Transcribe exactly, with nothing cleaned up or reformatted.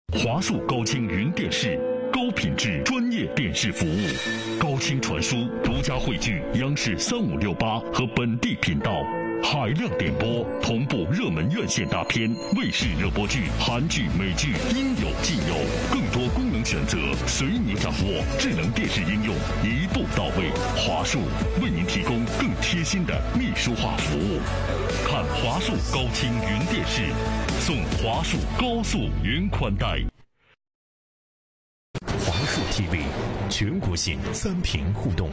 华数高清云电视，高品质专业电视服务，高清传输，独家汇聚央视三五六八和本地频道，海量点播，同步热门院线大片、卫视热播剧、韩剧、美剧，应有尽有，更多功能选择随你掌握。智能电视应用一步到位，华数为您提供更贴心的秘书化服务。看华数高清云电视，送华数高速云宽带。 华数 T V 全国性三屏互动